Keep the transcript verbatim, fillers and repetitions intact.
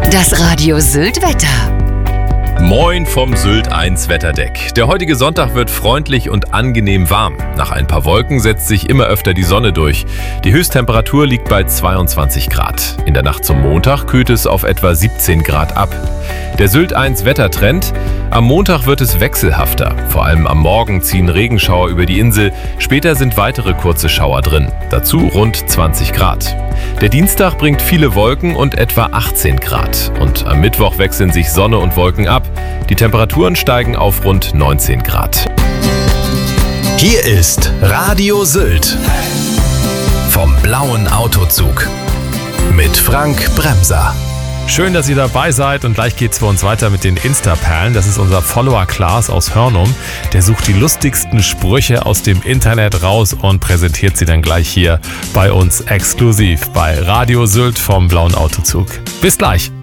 Das Radio Sylt Wetter. Moin vom Sylt eins Wetterdeck. Der heutige Sonntag wird freundlich und angenehm warm. Nach ein paar Wolken setzt sich immer öfter die Sonne durch. Die Höchsttemperatur liegt bei zweiundzwanzig Grad. In der Nacht zum Montag kühlt es auf etwa siebzehn Grad ab. Der Sylt eins Wettertrend: Am Montag wird es wechselhafter. Vor allem am Morgen ziehen Regenschauer über die Insel. Später sind weitere kurze Schauer drin. Dazu rund zwanzig Grad. Der Dienstag bringt viele Wolken und etwa achtzehn Grad. Und am Mittwoch wechseln sich Sonne und Wolken ab. Die Temperaturen steigen auf rund neunzehn Grad. Hier ist Radio Sylt vom blauen Autozug mit Frank Bremser. Schön, dass ihr dabei seid, und gleich geht's für uns weiter mit den Insta-Perlen. Das ist unser Follower Klaas aus Hörnum. Der sucht die lustigsten Sprüche aus dem Internet raus und präsentiert sie dann gleich hier bei uns exklusiv bei Radio Sylt vom blauen Autozug. Bis gleich.